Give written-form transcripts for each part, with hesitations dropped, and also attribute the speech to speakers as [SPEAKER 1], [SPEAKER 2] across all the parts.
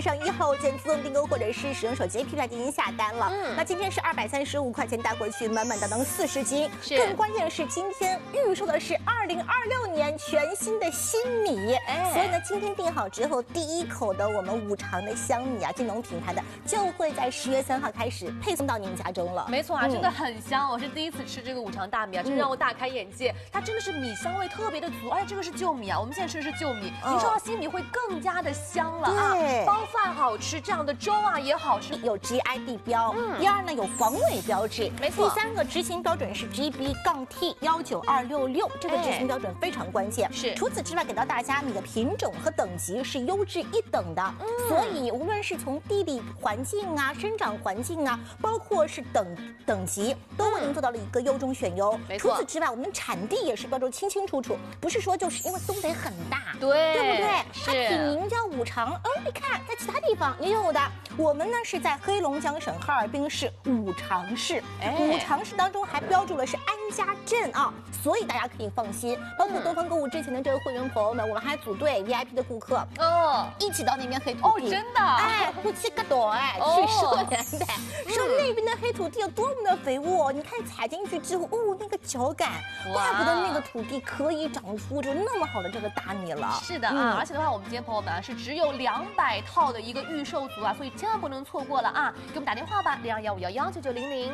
[SPEAKER 1] 上1号键自动订购或者是使用手机 APP 来进行下单了。那今天是235块钱带回去，满满当当40斤。更关键的是，今天预售的是2026年全新的新米。所以呢，今天订好之后，第一口的我们五常的香米啊，晋农品牌的就会在10月3号开始配送到您家中了。
[SPEAKER 2] 没错啊，真的很香。我是第一次吃这个五常大米啊，真的让我大开眼界。它真的是米香味特别的足，而且这个是旧米啊，我们现在吃的是旧米，您收到新米会更加的香了啊。包饭好吃，这样的粥啊也好吃，
[SPEAKER 1] 有 GI 地标。第二呢，有防伪标志。
[SPEAKER 2] 没错。
[SPEAKER 1] 第三个执行标准是 GB-T19266，这个执行标准非常关键。
[SPEAKER 2] 是。
[SPEAKER 1] 除此之外，给到大家米的品种和等级是优质一等的。所以无论是从地理环境啊、生长环境啊，包括是等级，都为您做到了一个优中选优。
[SPEAKER 2] 没错。
[SPEAKER 1] 除此之外，我们产地也是标注清清楚楚，不是说就是因为东北很大，
[SPEAKER 2] 对
[SPEAKER 1] 不对？它
[SPEAKER 2] 是。
[SPEAKER 1] 起名叫五常，你看在其他地方也有的。我们呢是在黑龙江省哈尔滨市五常市，五常市当中还标注了是安家镇啊，所以大家可以放心。包括东方购物之前的这个会员朋友们，我们还组队 VIP 的顾客一起到那边黑土地
[SPEAKER 2] 真的
[SPEAKER 1] 夫妻个朵去收年的，说那边的黑土地有多么的肥沃，你看踩进去之后那个脚感，怪不得那个土地可以长出就那么好的这个大米了。
[SPEAKER 2] 是的啊，而且的话，我们今天朋友们啊是只有200套的一个预售组啊，所以千万不能错过了啊！给我们打电话吧，0215119900。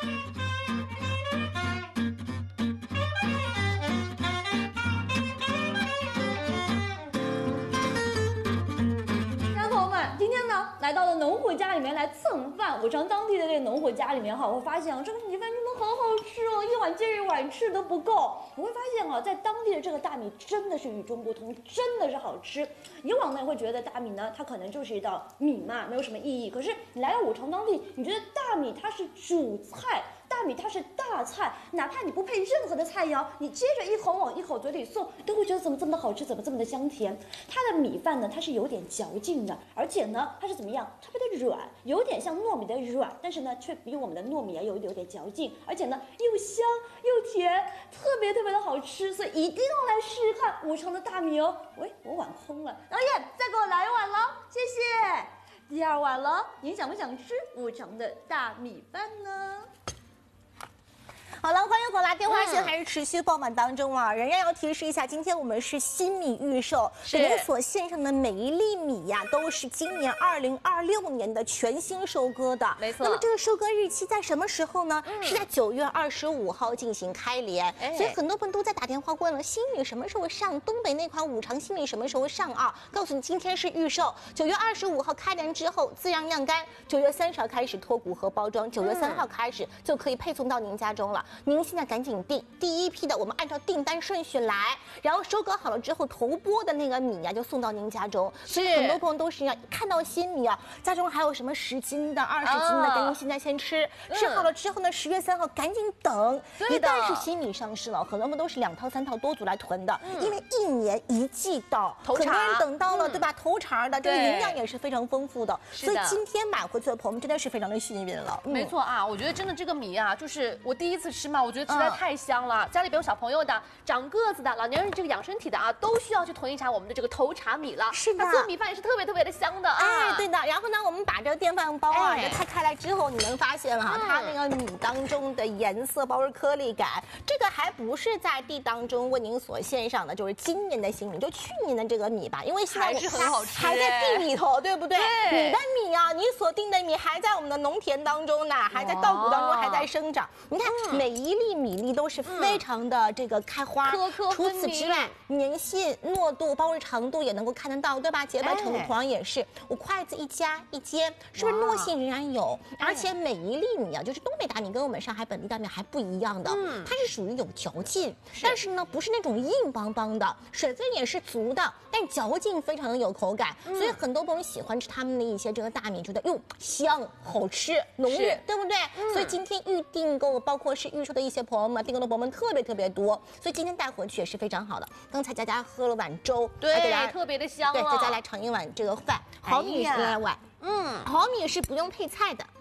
[SPEAKER 3] 今天呢，来到了农户家里面来蹭饭。五常当地的这个农户家里面哈，我会发现这个米饭真的好好吃哦，一碗接一碗吃都不够。我会发现在当地的这个大米真的是与众不同，真的是好吃。以往呢，会觉得大米呢，它可能就是一道米嘛，没有什么意义。可是你来到五常当地，你觉得大米它是主菜。大米它是大菜，哪怕你不配任何的菜肴，你接着一口往一口嘴里送，都会觉得怎么这么的好吃，怎么这么的香甜。它的米饭呢，它是有点嚼劲的，而且呢，它是怎么样，特别的软，有点像糯米的软，但是呢，却比我们的糯米要有一点嚼劲，而且呢，又香又甜，特别特别的好吃，所以一定要来试试看五常的大米哦。喂，我碗空了，导演再给我来一碗喽，谢谢。第2碗了，您想不想吃五常的大米饭呢？
[SPEAKER 1] 好了，欢迎回来，电话线还是持续爆满当中啊！仍然要提示一下，今天我们是新米预售，给您所献上的每一粒米呀，都是今年2026年的全新收割的。
[SPEAKER 2] 没错。
[SPEAKER 1] 那么这个收割日期在什么时候呢？是在9月25号进行开镰。所以很多朋友都在打电话问了，新米什么时候上？东北那款五常新米什么时候上啊？告诉你，今天是预售，9月25号开镰之后自然晾干，9月30号开始脱谷和包装，9月3号开始就可以配送到您家中了。您现在赶紧订第一批的，我们按照订单顺序来，然后收割好了之后，头播的那个米呀就送到您家中。所以很多朋友都是要看到新米啊，家中还有什么10斤的、20斤的，赶紧现在先吃。吃好了之后呢，10月3号赶紧等。一旦是新米上市了，很多朋友都是2套3套多组来囤的，因为1年1季到，很多人等到了，对吧？头茬的，这个营养也是非常丰富的。所以今天买回去的朋友们真的是非常的幸运了。
[SPEAKER 2] 没错啊，我觉得真的这个米啊，就是我第一次吃嘛，我觉得实在太香了。家里边有小朋友的、长个子的、老年人这个养身体的啊，都需要去囤一茬我们的这个头茬米了。
[SPEAKER 1] 是的，
[SPEAKER 2] 它做米饭也是特别特别的香的啊。
[SPEAKER 1] 对的。然后呢，我们把这个电饭煲啊，这开来之后，你能发现哈，它那个米当中的颜色包括颗粒感，这个还不是在地当中为您所献上的，就是今年的新米，就去年的这个米吧，因为现在
[SPEAKER 2] 还是很好吃，
[SPEAKER 1] 还在地里头，对不对？你的米啊，你所订的米还在我们的农田当中呢，还在稻谷当中还在生长。你看每一粒米粒都是非常的这个开花，除此之外，粘性、糯度、包括长度也能够看得到，对吧？洁白程度同样也是，我筷子一夹一煎，是不是糯性仍然有？而且每一粒米啊，就是东北大米跟我们上海本地大米还不一样的，它是属于有嚼劲，但是呢不是那种硬邦邦的，水分也是足的，但嚼劲非常的有口感，所以很多朋友喜欢吃他们的一些这个大米，觉得哟香、好吃、浓郁，对不对？所以今天预订购，包括是预售的一些朋友们，订购的朋友们特别多，所以今天带回去也是非常好的。刚才佳佳喝了碗粥，
[SPEAKER 2] 对，特别的香。
[SPEAKER 1] 对，佳佳来尝一碗这个饭，好米是来碗。好米是不用配菜的，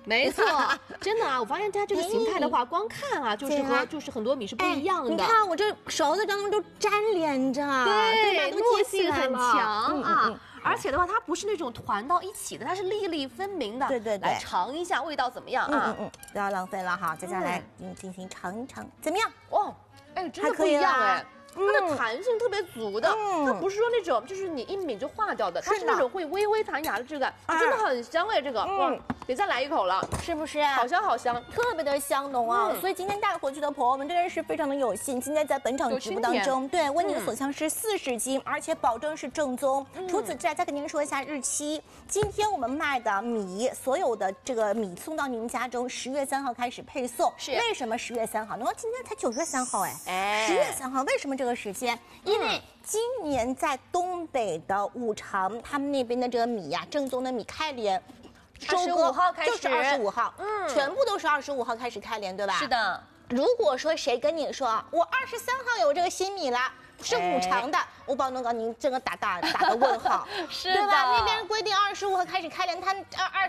[SPEAKER 2] 没错，真的啊，我发现它这个形态的话，光看啊，就是很多米是不一样的。
[SPEAKER 1] 你看我这勺子当中都粘连着，
[SPEAKER 2] 对，
[SPEAKER 1] 糯
[SPEAKER 2] 性很强啊。而且的话，它不是那种团到一起的，它是粒粒分明的。
[SPEAKER 1] 对，
[SPEAKER 2] 来尝一下味道怎么样啊？
[SPEAKER 1] 不要浪费了哈，接下来进行尝一尝，怎么样？
[SPEAKER 2] 哇，哎，真的不一样哎。它的弹性特别足的，它不是说那种就是你一抿就化掉的，它是那种会微微弹牙的质感，真的很香哎，这个，得再来一口了，
[SPEAKER 1] 是不是？
[SPEAKER 2] 好香好香，
[SPEAKER 1] 特别的香浓啊！所以今天带回去的朋友们真的是非常的有幸，今天在本场直播当中，对，为您所向是40斤，而且保证是正宗。除此之外，再跟您说一下日期，今天我们卖的米，所有的这个米送到您家中，10月3号开始配送。
[SPEAKER 2] 是
[SPEAKER 1] 为什么10月3号？因为今天才9月3号哎，10月3号，为什么这个时间？因为今年在东北的五常，他们那边的这个米呀，正宗的米开镰，收割
[SPEAKER 2] 25号开始，
[SPEAKER 1] 就是25号，全部都是25号开始开镰，对吧？
[SPEAKER 2] 是的。
[SPEAKER 1] 如果说谁跟你说我23号有这个新米了，是五常的，我保证告您这个打个问号，
[SPEAKER 2] 是
[SPEAKER 1] 对吧？那边规定25号开始开镰，他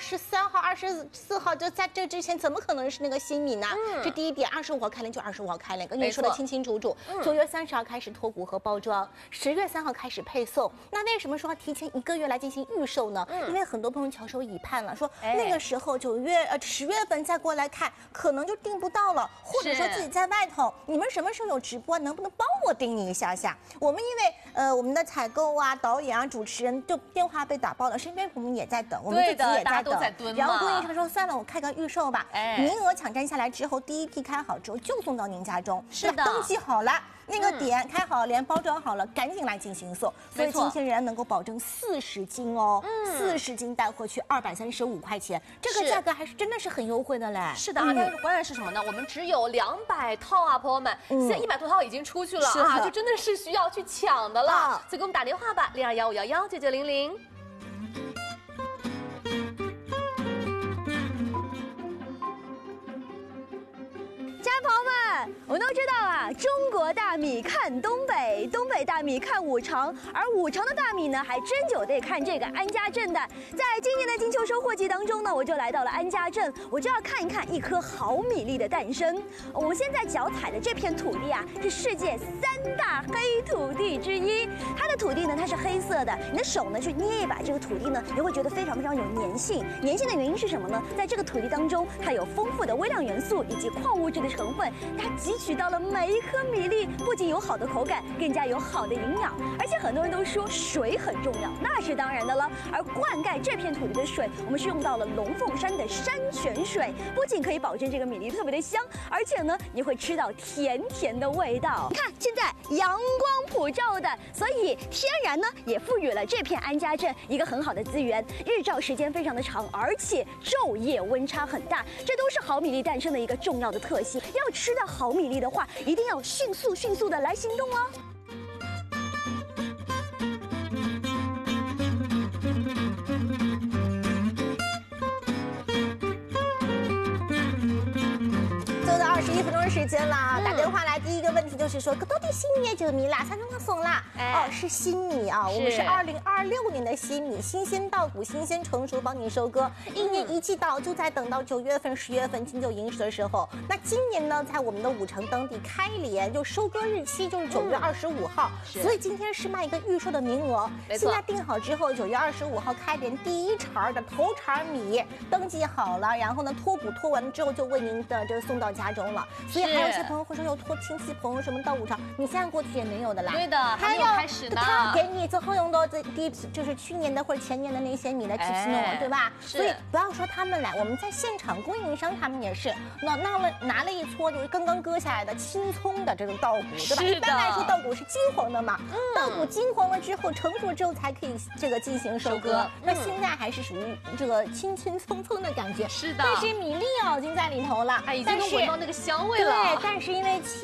[SPEAKER 1] 23号、24号就在这之前，怎么可能是那个新米呢？这第一点，25号开镰就25号开镰，跟你说的清清楚楚。9月30号开始脱骨和包装，10月3号开始配送。那为什么说要提前1个月来进行预售呢？因为很多朋友翘首以盼了，说那个时候10月份再过来看，可能就订不到了，或者说自己在外头，你们什么时候有直播，能不能帮我订一下？我们因为我们的采购啊、导演啊、主持人就电话被打爆了，身边我们也在等，我们自己也在等。然后供应商说算了，我开个预售吧，名额抢占下来之后，第一批开好之后就送到您家中，
[SPEAKER 2] 是的，
[SPEAKER 1] 登记好了。那个点开好，连包装好了，赶紧来进行送。所以今天仍然能够保证40斤哦，40斤带回去235块钱，这个价格还是真的是很优惠的嘞。
[SPEAKER 2] 是的啊，但是关键是什么呢？我们只有200套啊，朋友们，现在100多套已经出去了啊，就真的是需要去抢的了。所以给我们打电话吧，0215119900。
[SPEAKER 3] 家人朋友们，我们都知道啊，中国大米看东北，东北大米看五常，而五常的大米呢，还真就得看这个安家镇的。在今年的金秋收获季当中呢，我就来到了安家镇，我就要看一看一颗好米粒的诞生。我们现在脚踩的这片土地啊，是世界3大黑土地之一。它的土地呢，它是黑色的，你的手呢去捏一把这个土地呢，你会觉得非常非常有粘性。粘性的原因是什么呢？在这个土地当中，它有丰富的微量元素以及矿物质的成分，它汲取到了每一颗米粒，不仅有好的口感，更加有好的营养。而且很多人都说水很重要，那是当然的了。而灌溉这片土地的水，我们是用到了龙凤山的山泉水，不仅可以保证这个米粒特别的香，而且呢，你会吃到甜甜的味道。你看现在阳光普照的，所以天然呢也赋予了这片安家镇一个很好的资源，日照时间非常的长，而且昼夜温差很大，这都是好米粒诞生的一个重要的特性。要吃到好米粒的话，一定要迅速的来行动哦。
[SPEAKER 1] 21分钟的时间了，打电话来，第一个问题就是说，到底新米就米啦，3分钟送啦？哦，是新米啊，我们是2026年的新米，新鲜稻谷，新鲜成熟，帮你收割。一年一季稻，就在等到9月份、10月份金九银时的时候。那今年呢，在我们的五常当地开镰，就收割日期就是9月25号，所以今天是卖一个预售的名额。现在定好之后，9月25号开镰第一茬的头茬米登记好了，然后呢脱谷脱完了之后就为您的这个送到家中了。所以还有一些朋友会说要托亲戚朋友什么到五常，你现在过去也没有的啦。
[SPEAKER 2] 对的，还没有开始呢。
[SPEAKER 1] 他要给你最后用到就是去年的或者前年的那些米的提前弄，对吧？所以不要说他们来，我们在现场供应商他们也是拿了一撮就是刚刚割下来的青葱的这种稻谷，对吧？一般来说稻谷是金黄的嘛，稻谷金黄了之后成熟之后才可以这个进行收割。那现在还是属于这个青青葱葱的感觉。
[SPEAKER 2] 是的，
[SPEAKER 1] 但是米粒已经在里头了，
[SPEAKER 2] 已经能闻到那个香味了。
[SPEAKER 1] 对，但是因为气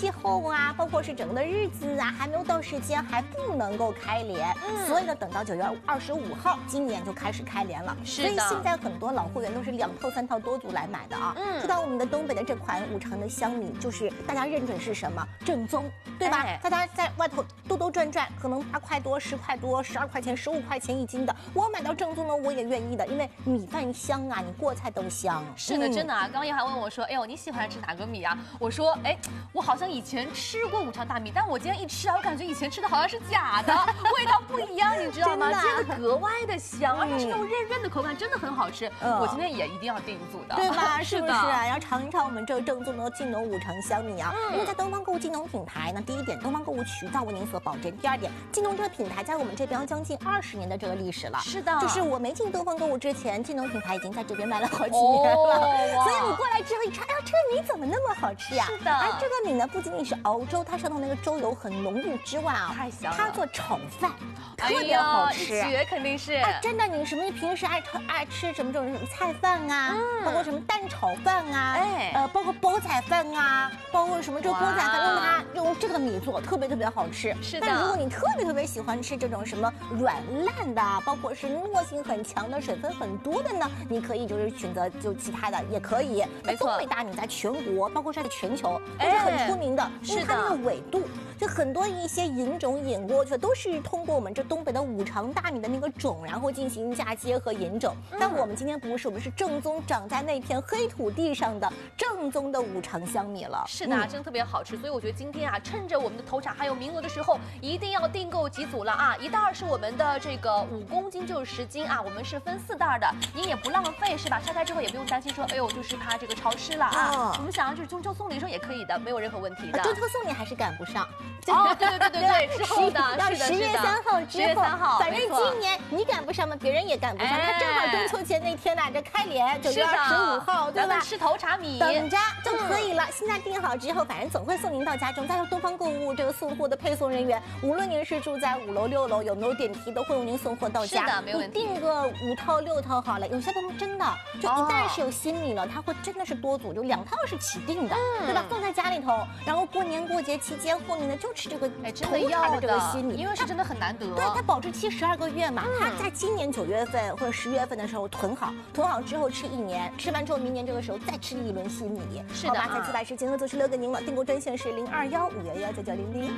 [SPEAKER 1] 气候啊，包括是整个的日子啊，还没有到时间，还不能够开联。所以呢，等到9月25号，今年就开始开联了。
[SPEAKER 2] 是的。
[SPEAKER 1] 所以现在很多老会员都是2套3套多组来买的啊。说到我们的东北的这款五常的香米，就是大家认准是什么正宗，对吧？大家在外头兜转转，可能8块多、10块多、12块钱、15块钱1斤的，我买到正宗的我也愿意的，因为米饭香啊，你过菜都香。
[SPEAKER 2] 是的，真的啊。刚刚也还问我说，哎呦，你喜欢吃哪个米啊？我说，哎，我好像以前吃过五常大米，但我今天一吃啊，我感觉以前吃的好像是假的，味道不一样，你知道吗？煎的格外的香，而且是那种韧韧的口感，真的很好吃。我今天也一定要订一组的，
[SPEAKER 1] 对吧？是不是啊？要尝一尝我们这个正宗的晋农五常香米啊！因为在东方购物晋农品牌呢，第一点，东方购物渠道为您所保证；第二点，晋农这个品牌在我们这边将近20年的这个历史了。
[SPEAKER 2] 是的，
[SPEAKER 1] 就是我没进东方购物之前，晋农品牌已经在这边卖了好几年了。所以我过来之后一尝，哎呀，这个米怎么那么好吃呀？
[SPEAKER 2] 是的。
[SPEAKER 1] 而这个米呢，不仅仅是熬粥，它上头那个粥油很浓郁之外啊，
[SPEAKER 2] 太香了。
[SPEAKER 1] 它做炒饭特别好吃，
[SPEAKER 2] 一绝肯定是。
[SPEAKER 1] 哎，真的，你什么平时爱吃什么这种什么菜饭啊，包括什么蛋炒饭啊，包括煲仔饭啊，包括什么这个锅仔饭，用这个米做，特别好吃。
[SPEAKER 2] 是的。
[SPEAKER 1] 但如果你特别喜欢吃这种什么软烂的，包括是糯性很强的、水分很多的呢，你可以就是选择就其他的也可以。
[SPEAKER 2] 没错。
[SPEAKER 1] 东北大米在全国，包括是在全球都是很出名的，因为它那个纬度，就很多一些引种引过去都是通过我们这东北的五常大米的那个种，然后进行嫁接和引种。但我们今天不是，我们是正宗长在那片黑土地上的正宗的五常香米了。
[SPEAKER 2] 是的，真的特别好吃。所以我觉得今天啊，趁着我们的头场还有名额的时候，一定要订购几组了啊！一袋是我们的这个5公斤就是10斤啊，我们是分4袋的，您也不浪费是吧？拆开之后也不用担心说，哎呦，就是怕这个潮湿了啊。我们想要就是中秋送礼的时候也可以的，没有任何问题的。
[SPEAKER 1] 中秋送礼还是赶不上。
[SPEAKER 2] 哦，对，之后的，
[SPEAKER 1] 要10月3号之后。
[SPEAKER 2] 10月3号，
[SPEAKER 1] 反正今年你赶不上嘛，别人也赶不上。他正好中秋节那天呢，这开联9月25号，对吧？
[SPEAKER 2] 吃头茶米，
[SPEAKER 1] 等着就可以了。现在订好之后，反正总会送您到家中。再用东方购物这个送货的配送人员，无论您是住在5楼、6楼，有没有电梯，都会为您送货到家。
[SPEAKER 2] 是的，没有问题。
[SPEAKER 1] 你订个5套、6套好了，有些东西真的就一旦是有新米了，它会真的是多组，就2套是起订的，对吧？放在家里头，然后过年过节期间后面呢，就吃这个
[SPEAKER 2] 真的要
[SPEAKER 1] 的这个新米，
[SPEAKER 2] 因为是真的很难得。
[SPEAKER 1] 对，它保质期12个月嘛，它在今年9月份或者10月份的时候囤好之后吃1年，吃完之后明年这个时候再吃一轮新米。
[SPEAKER 2] 是的，
[SPEAKER 1] 好吧，在几百时间和做出留给您了，订购专线是0215119900。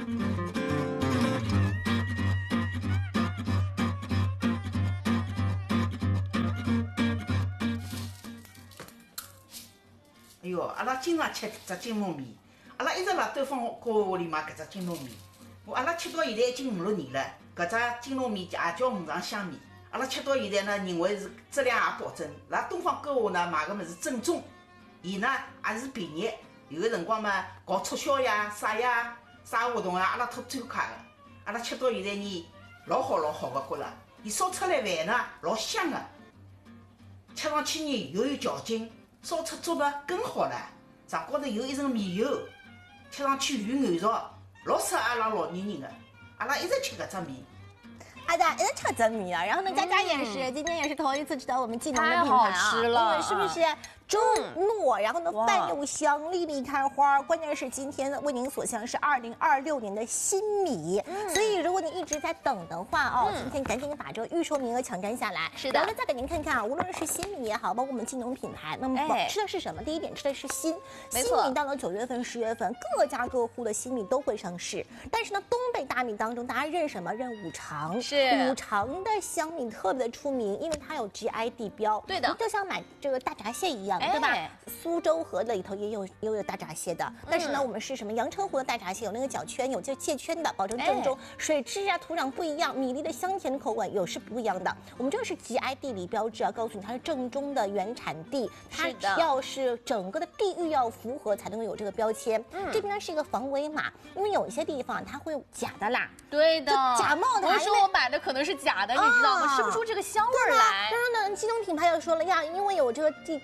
[SPEAKER 4] 哎哟，阿拉经常吃只金龙米，阿拉一直辣东方购物里买搿只金龙米。阿拉吃到现在已经5、6年了，搿只金龙米也叫五常香米。阿拉吃到现在呢，认为是质量也保证。辣东方购物呢买个物事正宗，伊呢也是便宜。有个辰光嘛搞促销呀、啥活动啊，阿拉偷参加的。阿拉吃到现在呢，老好个觉着。伊烧出来饭呢老香个，吃上去呢又有嚼劲，烧出做的更好了。上高头有一层米油，吃上去有软糯，老适合阿拉老年人的。阿拉一直吃搿只米。
[SPEAKER 1] 一直吃这米啊，然后呢，佳佳也是，今天也是头一次吃到我们晋农的品牌啊，
[SPEAKER 2] 吃了，
[SPEAKER 1] 是不是？粥糯，然后呢饭又香，粒粒开花。关键是今天呢为您所向是2026年的新米，所以如果你一直在等的话哦，今天赶紧把这个预售名额抢占下来。
[SPEAKER 2] 是的，
[SPEAKER 1] 然后呢再给您看看啊，无论是新米也好，包括我们晋农品牌，那么吃的是什么？第一点吃的是新米，到了9月份、10月份，各家各户的新米都会上市。但是呢，东北大米当中，大家认什么？认五常，
[SPEAKER 2] 是
[SPEAKER 1] 五常的香米特别的出名，因为它有 GI 地标。
[SPEAKER 2] 对的，
[SPEAKER 1] 就像买这个大闸蟹一样。对吧？苏州河里头也有大闸蟹的，但是呢，我们是什么？阳澄湖的大闸蟹有那个角圈，有这蟹圈的，保证正宗。水质啊、土壤不一样，米粒的香甜的口感有是不一样的。我们这个是 GI 地理标志啊，告诉你它是正宗的原产地，它要是整个的地域要符合才能够有这个标签。这边呢是一个防伪码，因为有一些地方它会有假的啦。
[SPEAKER 2] 对的，
[SPEAKER 1] 假冒的。
[SPEAKER 2] 我说我买的可能是假的，你知道吗？吃不出这个香味来。
[SPEAKER 1] 然后呢，晋农品牌又说了呀，因为有这个地标。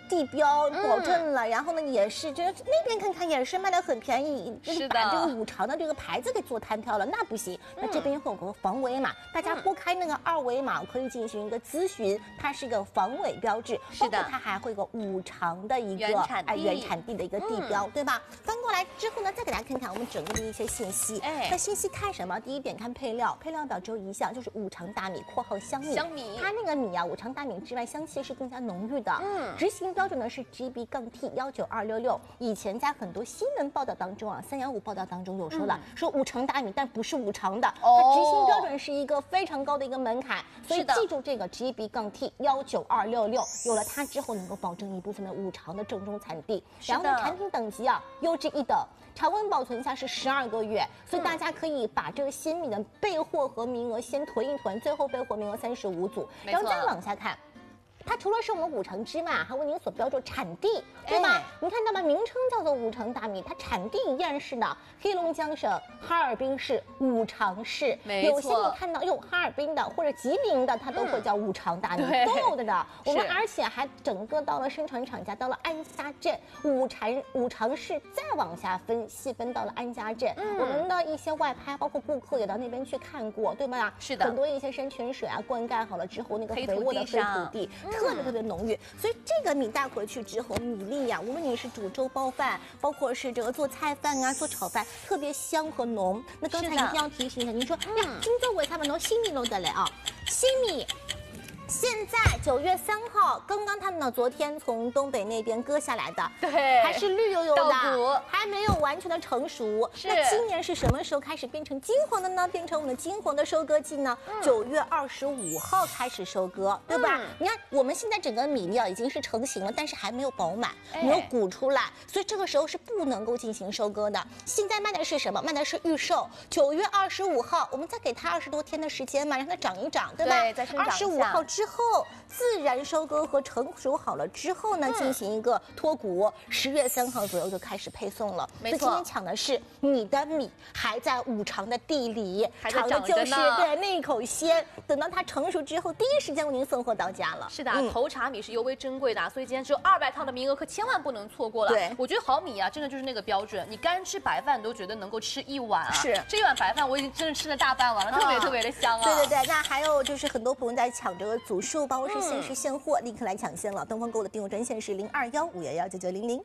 [SPEAKER 1] 标保证了，然后呢也是这那边看看也是卖的很便宜，就是把这个五常的这个牌子给做摊挑了，那不行。那这边会有个防伪码，大家拨开那个2维码可以进行一个咨询，它是一个防伪标志，包括它还会有个五常的一个原产地的一个地标，对吧？翻过来之后呢，再给大家看看我们整个的一些信息。那信息看什么？第一点看配料，配料表只有一项，就是五常大米（括号香米）。它那个米啊，五常大米之外，香气是更加浓郁的。执行标准呢是 GB-T19266。以前在很多新闻报道当中啊，315报道当中有说了，说五常大米，但不是五常的。它执行标准是一个非常高的一个门槛，所以记住这个 GB-T19266，有了它之后能够保证一部分的五常的正宗产地。然后呢，产品等级啊，优质一等。常温保存下是12个月，所以大家可以把这个新米的备货和名额先囤一囤，最后备货名额35组，然后再往下看。它除了是我们五常之外，还为您所标注产地，对吧？你看到吗？名称叫做五常大米，它产地一样是的，黑龙江省哈尔滨市五常市。有些你看到有哈尔滨的或者吉林的，它都会叫五常大米，都有的呢。我们而且还整个到了生产厂家，到了安家镇，五常市再往下细分到了安家镇。我们的一些外拍，包括顾客也到那边去看过，对吗？
[SPEAKER 2] 是的，
[SPEAKER 1] 很多一些山泉水啊，灌溉好了之后，那个肥沃的黑土地。特别浓郁，所以这个米带回去之后，米粒呀，无论你是煮粥包饭，包括是这个做菜饭啊、做炒饭，特别香和浓。那刚才一定要提醒一下，您说呀，今做过他们弄新米弄得来啊，新米。现在9月3号，刚刚他们呢昨天从东北那边割下来的，
[SPEAKER 2] 对，
[SPEAKER 1] 还是绿油油的，还没有完全的成熟。那今年是什么时候开始变成金黄的呢？变成我们的金黄的收割季呢？9月25号开始收割，对吧？你看我们现在整个米粒啊已经是成型了，但是还没有饱满，没有鼓出来，所以这个时候是不能够进行收割的。现在卖的是什么？卖的是预售。9月25号，我们再给它20多天的时间嘛，让它长一长，对吧？
[SPEAKER 2] 对，再生长一下。
[SPEAKER 1] 25号之后自然收割和成熟好了之后呢，进行一个脱谷，10月3号左右就开始配送了。
[SPEAKER 2] 没错，
[SPEAKER 1] 所以今天抢的是你的米还在五常的地里，
[SPEAKER 2] 抢
[SPEAKER 1] 的就是对那一口鲜。等到它成熟之后，第一时间为您送货到家了。
[SPEAKER 2] 是的，头茬米是尤为珍贵的，所以今天只有200套的名额，可千万不能错过了。
[SPEAKER 1] 对，
[SPEAKER 2] 我觉得好米啊，真的就是那个标准，你干吃白饭都觉得能够吃一碗啊。
[SPEAKER 1] 是，
[SPEAKER 2] 这一碗白饭我已经真的吃了大半碗了，特别的香啊。
[SPEAKER 1] 对，那还有就是很多朋友在抢这个组数，包括是限时现货，立刻来抢先了。东方购的订购专线是0215119900。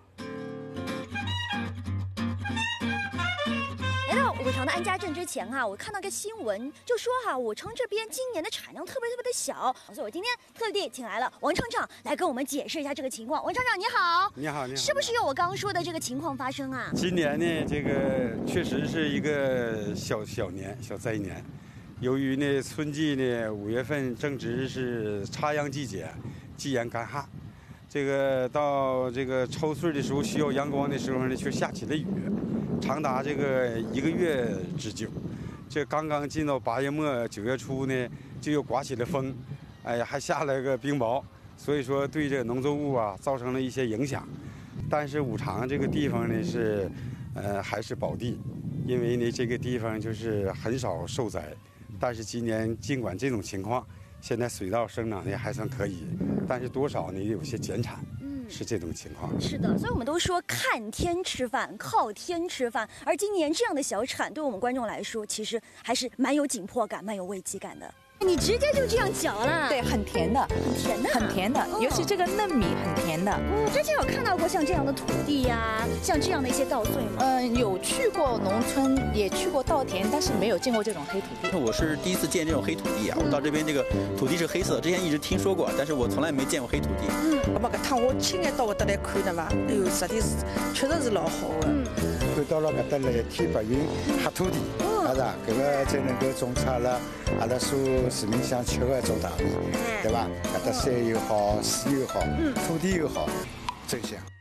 [SPEAKER 3] 来到五常的安家镇之前我看到个新闻，就说五常这边今年的产量特别的小，所以我今天特地请来了王厂长来跟我们解释一下这个情况。王厂长你好。
[SPEAKER 5] 你好，
[SPEAKER 3] 是不是有我刚刚说的这个情况发生啊？
[SPEAKER 5] 今年呢，这个确实是一个小灾年。由于呢春季呢5月份正值是插秧季节，季严干旱，这个到这个抽穗的时候需要阳光的时候呢，却下起了雨，长达这个1个月之久。这刚刚进到8月末9月初呢，就又刮起了风，还下了个冰雹，所以说对这个农作物造成了一些影响。但是五常这个地方呢是，还是宝地，因为呢这个地方就是很少受灾。但是今年尽管这种情况，现在水稻生长的还算可以，但是多少呢有些减产，是这种情况。
[SPEAKER 3] 是的，所以我们都说看天吃饭，靠天吃饭。而今年这样的小产，对我们观众来说，其实还是蛮有紧迫感、蛮有危机感的。你直接就这样嚼了？
[SPEAKER 6] 对，很甜的，
[SPEAKER 3] 很甜的，
[SPEAKER 6] 很甜的，尤其这个嫩米很甜的。
[SPEAKER 3] 之前有看到过像这样的土地呀，像这样的一些稻穗吗？
[SPEAKER 6] 有去过农村，也去过稻田，但是没有见过这种黑土地。
[SPEAKER 7] 我是第一次见这种黑土地我到这边这个土地是黑色，之前一直听说过，但是我从来没见过黑土地。
[SPEAKER 8] 那么搿趟我亲眼到搿搭来看的嘛，哎呦，实地是确实是老好的。
[SPEAKER 9] 看到了搿搭蓝天白云黑土地，是吧？搿个才能够种出了阿拉所市民想吃的种大米，对吧？搿搭山又好，水又好，土地又好，真香。